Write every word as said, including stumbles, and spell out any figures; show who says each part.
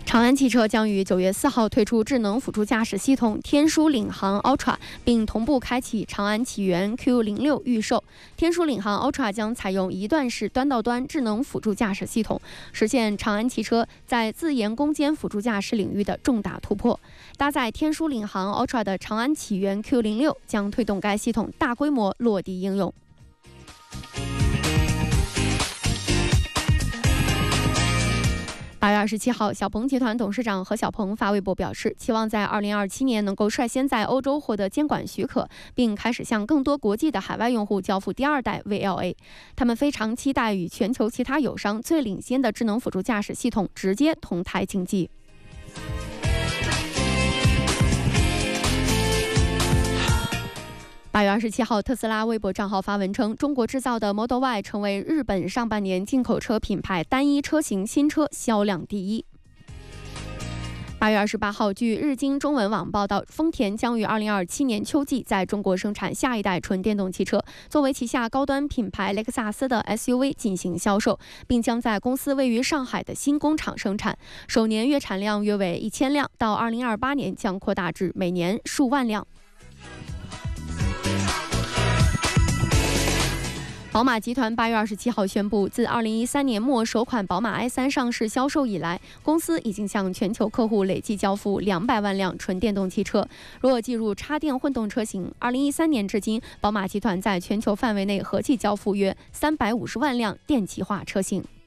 Speaker 1: 长安汽车将于九月四号推出智能辅助驾驶系统天书领航 Ultra， 并同步开启长安启源 Q 零六 预售。天书领航 Ultra 将采用一段式端到端智能辅助驾驶系统，实现长安汽车在自研攻坚辅助驾驶领域的重大突破。搭载天书领航 Ultra 的长安启源 Q 零六将推动该系统大规模落地应用。八月二十七号，小鹏集团董事长何小鹏发微博表示，期望在二零二七年能够率先在欧洲获得监管许可，并开始向更多国际的海外用户交付第二代 V L A。他们非常期待与全球其他友商最领先的智能辅助驾驶系统直接同台竞技。八月二十七号，特斯拉微博账号发文称，中国制造的 Model Y 成为日本上半年进口车品牌单一车型新车销量第一。八月二十八号，据日经中文网报道，丰田将于二零二七年秋季在中国生产下一代纯电动汽车，作为旗下高端品牌雷克萨斯的 S U V 进行销售，并将在公司位于上海的新工厂生产，首年月产量约为一千辆，到二零二八年将扩大至每年数万辆。宝马集团八月二十七号宣布，自二零一三年末首款宝马 i 三上市销售以来，公司已经向全球客户累计交付两百万辆纯电动汽车。若计入插电混动车型，二零一三年至今，宝马集团在全球范围内合计交付约三百五十万辆电气化车型。